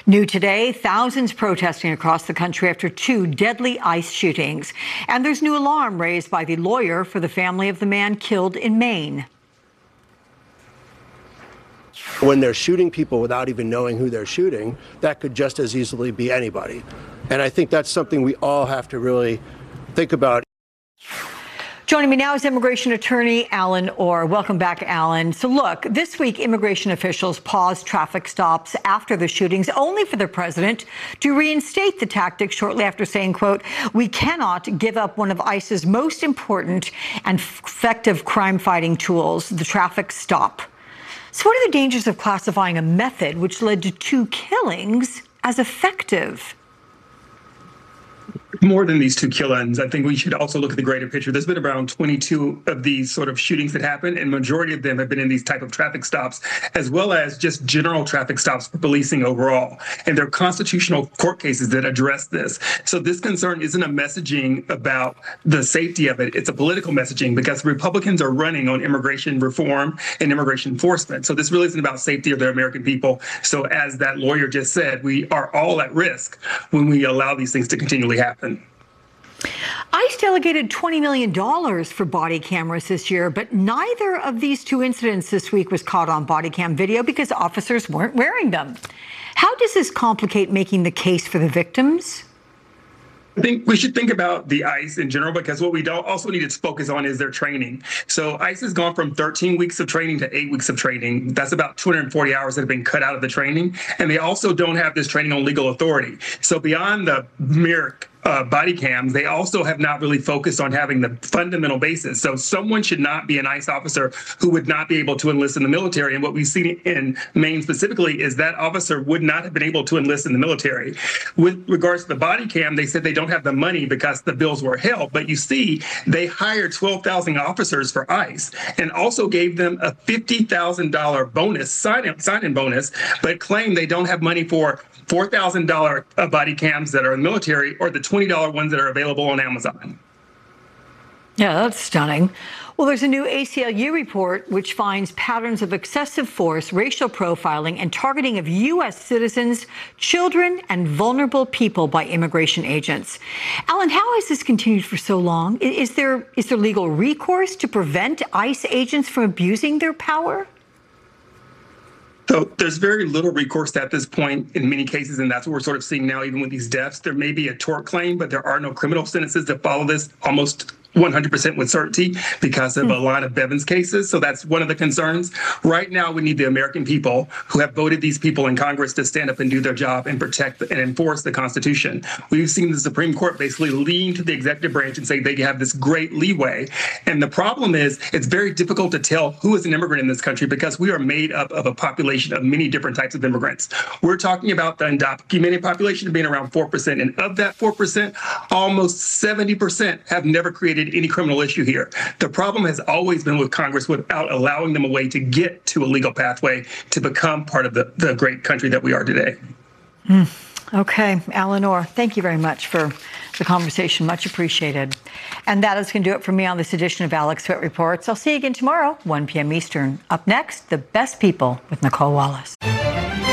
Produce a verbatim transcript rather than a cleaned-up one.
New today, thousands protesting across the country after two deadly ICE shootings. And there's new alarm raised by the lawyer for the family of the man killed in Maine. When they're shooting people without even knowing who they're shooting, that could just as easily be anybody. And I think that's something we all have to really think about. Joining me now is immigration attorney Alan Orr. Welcome back, Alan. So look, this week immigration officials paused traffic stops after the shootings only for the president to reinstate the tactic shortly after saying, quote, "We cannot give up one of ICE's most important and effective crime-fighting tools, the traffic stop." So what are the dangers of classifying a method which led to two killings as effective? More than these two killings, I think we should also look at the greater picture. There's been around twenty-two of these sort of shootings that happen, and majority of them have been in these type of traffic stops, as well as just general traffic stops for policing overall. And there are constitutional court cases that address this. So this concern isn't a messaging about the safety of it. It's a political messaging because Republicans are running on immigration reform and immigration enforcement. So this really isn't about safety of the American people. So as that lawyer just said, we are all at risk when we allow these things to continually happen. ICE delegated twenty million dollars for body cameras this year, but neither of these two incidents this week was caught on body cam video because officers weren't wearing them. How does this complicate making the case for the victims? I think we should think about the ICE in general, because what we don't also need to focus on is their training. So ICE has gone from thirteen weeks of training to eight weeks of training. That's about two hundred forty hours that have been cut out of the training. And they also don't have this training on legal authority. So beyond the mere Uh, body cams, they also have not really focused on having the fundamental basis. So someone should not be an ICE officer who would not be able to enlist in the military. And what we've seen in Maine specifically is that officer would not have been able to enlist in the military. With regards to the body cam, they said they don't have the money because the bills were held. But you see, they hired twelve thousand officers for ICE and also gave them a fifty thousand dollars bonus, sign-in sign-in bonus, but claim they don't have money for four thousand dollars body cams that are in the military or the twenty dollars ones that are available on Amazon. Yeah, that's stunning. Well, there's a new A C L U report which finds patterns of excessive force, racial profiling, and targeting of U S citizens, children, and vulnerable people by immigration agents. Alan, how has this continued for so long? Is there is there legal recourse to prevent ICE agents from abusing their power? So there's very little recourse at this point in many cases, and that's what we're sort of seeing now, even with these deaths. There may be a tort claim, but there are no criminal sentences that follow this almost one hundred percent with certainty because of a lot of Bevins cases. So that's one of the concerns. Right now, we need the American people who have voted these people in Congress to stand up and do their job and protect and enforce the Constitution. We've seen the Supreme Court basically lean to the executive branch and say they have this great leeway. And the problem is it's very difficult to tell who is an immigrant in this country because we are made up of a population of many different types of immigrants. We're talking about the undocumented population being around four percent. And of that four percent, almost seventy percent have never created any criminal issue here. The problem has always been with Congress without allowing them a way to get to a legal pathway to become part of the, the great country that we are today. Mm. Okay, Alan Orr, thank you very much for the conversation. Much appreciated. And that is going to do it for me on this edition of Alex Sweat Reports. I'll see you again tomorrow, one p m Eastern. Up next, The Best People with Nicole Wallace.